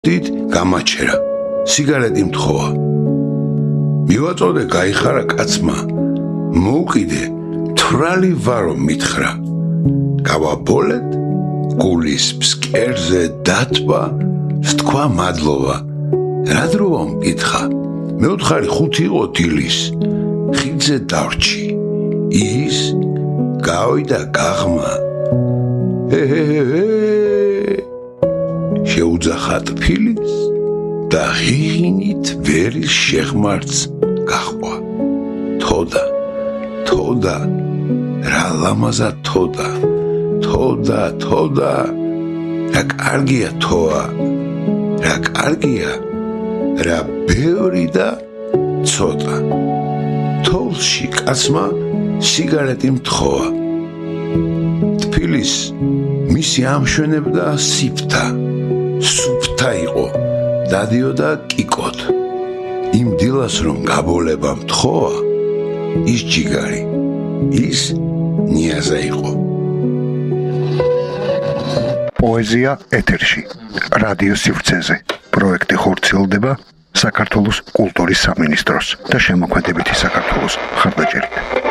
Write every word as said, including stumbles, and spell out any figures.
დიდ გამაჩერა, სიგარეტი მთხოვა. მივაწოდე გაიხარა კაცმა, მოუკიდე, თვრალი ვარო მითხრა. გავაბოლეთ, გულის ფსკერზე დათვა, სთქვა მადლობა. რა დროა მკითხა, მეოთხარი ხუთი იყო დილის, ხიდზე დავრჩი. ის გავიდა გაღმა. ჰე-ჰე-ჰე შეუძახა ტფილის და ღიღინით ვერის შეღმართს გაჰყვა. თოდა, თოდა, რა ლამაზა თოდა, თოდა, თოდა, რა კარგია თოა, რა კარგია, რა ბევრი და ცოტა. თოლში კაცმა სიგარეტი მთხოვა. ტფილის მისი ამშვენებდა სიფთა, სუფთა იყო, დადიოდა კიკოთ. იმ დილას რომ გაბოლება მთხოვა, ის ჯიგარი, ის ნიაზა იყო. პოეზია ეთერში, რადიო სივრცეზე. პროექტი ხორციელდება საქართველოს კულტურის სამინისტროს და შემოქმედებითი საქართველოს მხარდაჭერით.